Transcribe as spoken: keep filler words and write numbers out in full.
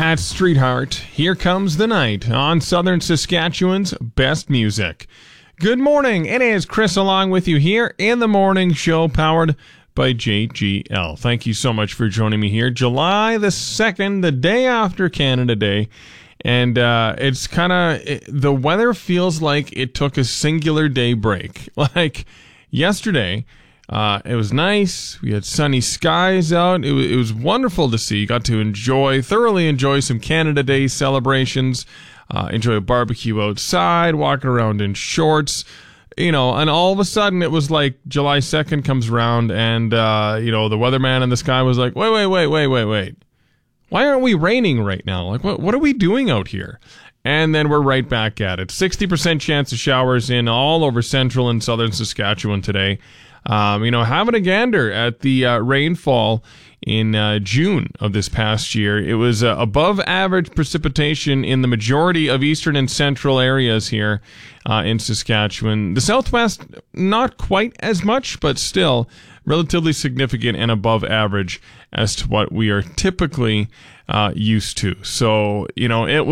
At Streetheart, here comes the night on Southern Saskatchewan's best music. Good morning, it is Chris along with you here in the morning show powered by J G L. Thank you so much for joining me here. July the second, the day after Canada Day, and uh, it's kind of, it, the weather feels like it took a singular day break. Like yesterday, Uh, it was nice. We had sunny skies out. It was, it was wonderful to see. Got to enjoy, thoroughly enjoy some Canada Day celebrations. Uh, enjoy a barbecue outside, walking around in shorts, you know, and all of a sudden it was like July second comes around and, uh, you know, the weatherman in the sky was like, wait, wait, wait, wait, wait, wait. Why aren't we raining right now? Like, what, what are we doing out here? And then we're right back at it. sixty percent chance of showers in all over central and southern Saskatchewan today. Um, you know, having a gander at the uh, rainfall in uh, June of this past year. It was uh, above average precipitation in the majority of eastern and central areas here uh, in Saskatchewan. The southwest, not quite as much, but still relatively significant and above average as to what we are typically uh, used to. So, you know, it was